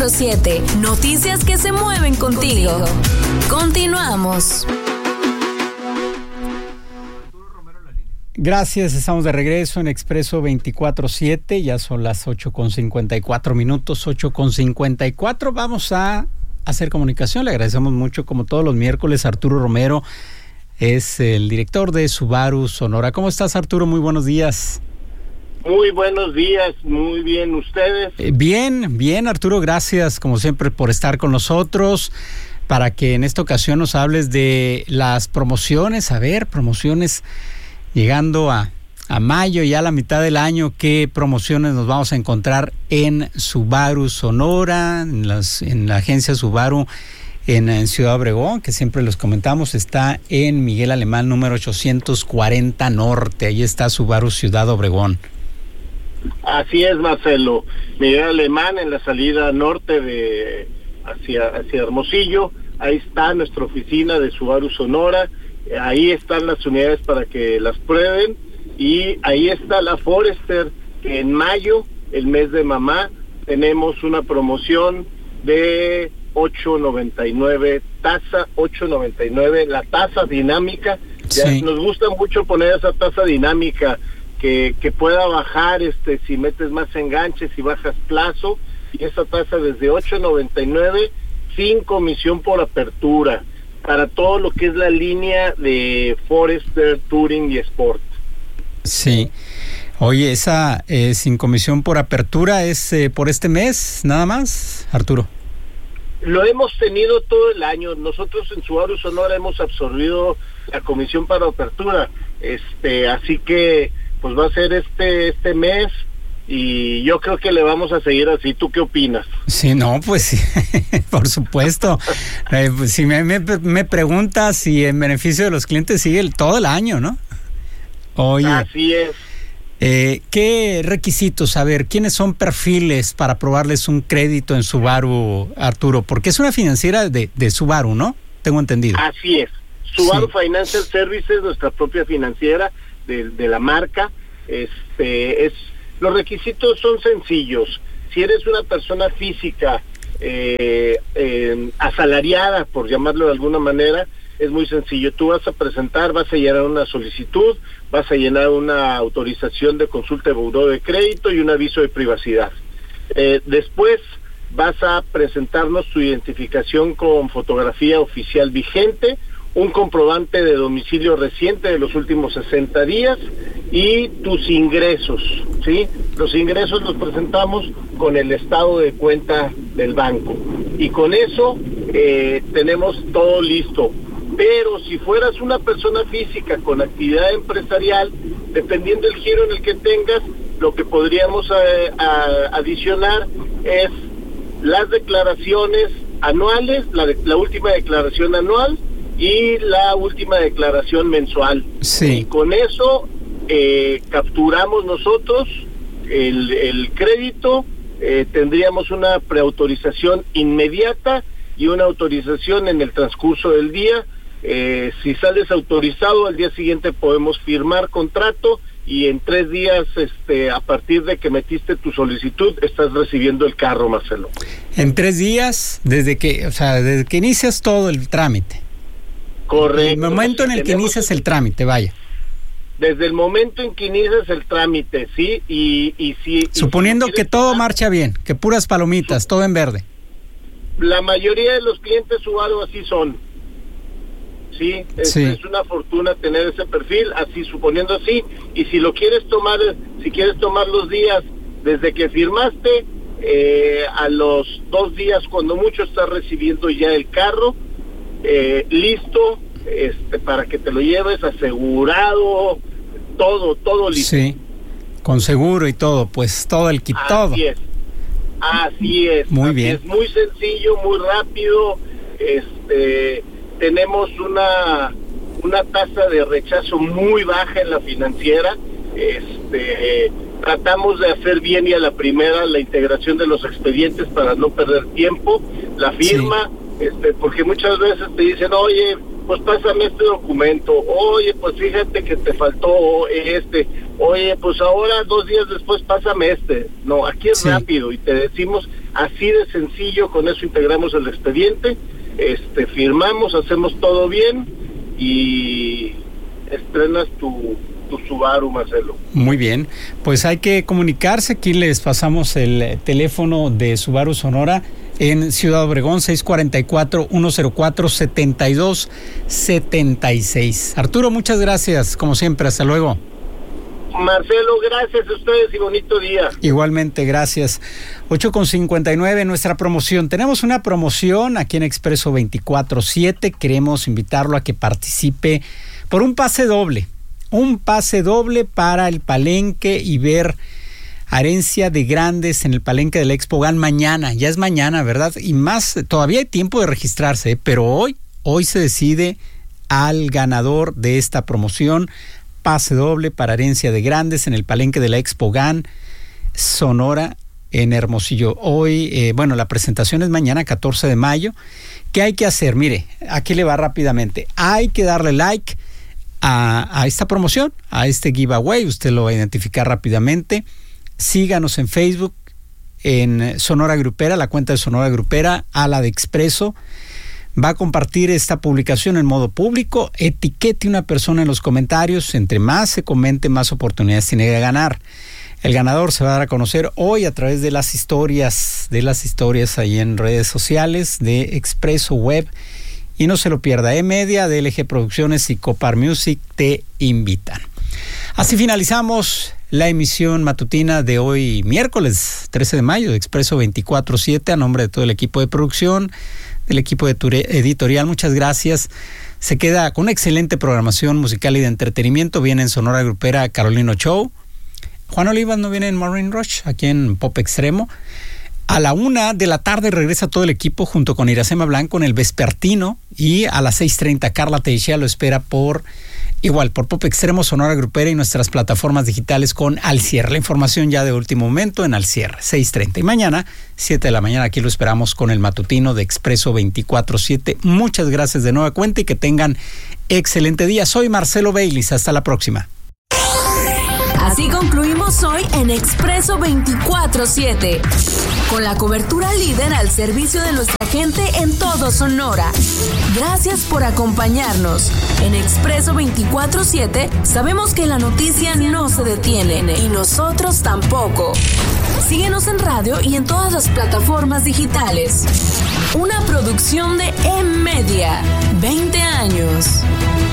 24/7. Noticias que se mueven contigo. Continuamos. Gracias, estamos de regreso en Expreso 24/7, ya son las 8:54 minutos, 8:54. Vamos a hacer comunicación, le agradecemos mucho, como todos los miércoles, Arturo Romero, es el director de Subaru Sonora. ¿Cómo estás, Arturo? Muy buenos días. Muy buenos días, muy bien, ¿ustedes? Bien, Arturo, gracias, como siempre, por estar con nosotros, para que en esta ocasión nos hables de las promociones, promociones llegando a mayo, ya a la mitad del año. ¿Qué promociones nos vamos a encontrar en Subaru Sonora, en la agencia Subaru en Ciudad Obregón, que siempre los comentamos, está en Miguel Alemán, número 840 Norte, ahí está Subaru Ciudad Obregón? Así es, Marcelo. Miguel Alemán, en la salida norte hacia Hermosillo, ahí está nuestra oficina de Subaru Sonora. Ahí están las unidades para que las prueben, y ahí está la Forester, que en mayo, el mes de mamá, tenemos una promoción de $8.99, tasa $8.99, la tasa dinámica. Sí. Ya nos gusta mucho poner esa tasa dinámica que pueda bajar si metes más enganches y bajas plazo, y esa tasa desde $8.99 sin comisión por apertura, para todo lo que es la línea de Forester, Touring y Sport. Sí. Oye, esa sin comisión por apertura es por este mes, nada más, Arturo. Lo hemos tenido todo el año. Nosotros en Subaru Sonora hemos absorbido la comisión para apertura. Así que pues va a ser este mes, y yo creo que le vamos a seguir así. ¿Tú qué opinas? Sí, no, pues sí, por supuesto. Pues si me preguntas si en beneficio de los clientes sigue todo el año, ¿no? Oye, así es. ¿Qué requisitos? A ver, ¿quiénes son perfiles para aprobarles un crédito en Subaru, Arturo? Porque es una financiera de Subaru, ¿no? Tengo entendido. Así es. Subaru Financial Services, nuestra propia financiera de la marca. Los requisitos son sencillos. Si eres una persona física asalariada, por llamarlo de alguna manera, es muy sencillo. Tú vas a llenar una solicitud, vas a llenar una autorización de consulta de buró de crédito y un aviso de privacidad. Después vas a presentarnos tu identificación con fotografía oficial vigente, un comprobante de domicilio reciente de los últimos 60 días y tus ingresos, ¿sí? Los ingresos los presentamos con el estado de cuenta del banco, y con eso tenemos todo listo. Pero si fueras una persona física con actividad empresarial, dependiendo del giro en el que tengas, lo que podríamos adicionar es las declaraciones anuales, la última declaración anual y la última declaración mensual. Sí. Y con eso capturamos nosotros el crédito, tendríamos una preautorización inmediata y una autorización en el transcurso del día. Si sales autorizado, al día siguiente podemos firmar contrato, y en 3 días, a partir de que metiste tu solicitud, estás recibiendo el carro, Marcelo. En 3 días, desde que inicias todo el trámite. Correcto. El momento en el que inicias el trámite, vaya. Desde el momento en que inicias el trámite, sí, y si... Suponiendo que todo marcha bien, que puras palomitas, todo en verde. La mayoría de los clientes Subaru así son. Sí, es una fortuna tener ese perfil, así, suponiendo así. Y si lo quieres tomar, si quieres tomar los días desde que firmaste, a los 2 días, cuando mucho, estás recibiendo ya el carro listo, para que te lo lleves, asegurado, todo listo. Sí, con seguro y todo, pues todo el kit, todo. Así es. Muy bien. Es muy sencillo, muy rápido. Tenemos una tasa de rechazo muy baja en la financiera. Tratamos de hacer bien y a la primera la integración de los expedientes para no perder tiempo. La firma, porque muchas veces te dicen, oye, pues pásame este documento, oye, pues fíjate que te faltó oye, pues ahora 2 días después pásame No, aquí es rápido, y te decimos, así de sencillo, con eso integramos el expediente, firmamos, hacemos todo bien y estrenas tu Subaru, Marcelo. Muy bien, pues hay que comunicarse. Aquí les pasamos el teléfono de Subaru Sonora en Ciudad Obregón, 644-104-7276. Arturo, muchas gracias, como siempre, hasta luego. Marcelo, gracias a ustedes y bonito día. Igualmente, gracias. 8:59, nuestra promoción. Tenemos una promoción aquí en Expreso 24/7. Queremos invitarlo a que participe por un pase doble. Un pase doble para el Palenque y ver Herencia de Grandes en el Palenque del Expo GAN mañana. Ya es mañana, ¿verdad? Y más, todavía hay tiempo de registrarse, pero hoy se decide al ganador de esta promoción. Pase doble para Herencia de Grandes en el Palenque de la Expo GAN Sonora en Hermosillo. Hoy, la presentación es mañana, 14 de mayo. ¿Qué hay que hacer? Mire, aquí le va rápidamente. Hay que darle like a esta promoción, a este giveaway. Usted lo va a identificar rápidamente. Síganos en Facebook, en Sonora Grupera, la cuenta de Sonora Grupera, a la de Expreso. Va a compartir esta publicación en modo público. Etiquete una persona en los comentarios. Entre más se comente, más oportunidades tiene de ganar. El ganador se va a dar a conocer hoy a través de las historias ahí en redes sociales de Expreso Web. Y no se lo pierda. E-Media, DLG Producciones y Copar Music te invitan. Así finalizamos la emisión matutina de hoy, miércoles 13 de mayo, de Expreso 24/7, a nombre de todo el equipo de producción, del equipo editorial. Muchas gracias. Se queda con una excelente programación musical y de entretenimiento. Viene en Sonora Grupera Carolino Show. Juan Olivas no viene en Maureen Rush, aquí en Pop Extremo. A la 1:00 p.m. regresa todo el equipo junto con Iracema Blanco en el Vespertino, y a las 6:30 Carla Teixeira lo espera por Pop Extremo, Sonora Grupera y nuestras plataformas digitales con Al Cierre. La información ya de último momento en Al Cierre, 6:30. Y mañana, 7 de la mañana, aquí lo esperamos con el matutino de Expreso 24/7. Muchas gracias de nueva cuenta y que tengan excelente día. Soy Marcelo Baylis. Hasta la próxima. Así concluimos hoy en Expreso 24/7, con la cobertura líder al servicio de nuestra gente en todo Sonora. Gracias por acompañarnos. En Expreso 24/7 sabemos que la noticia no se detiene y nosotros tampoco. Síguenos en radio y en todas las plataformas digitales. Una producción de E-Media. 20 años.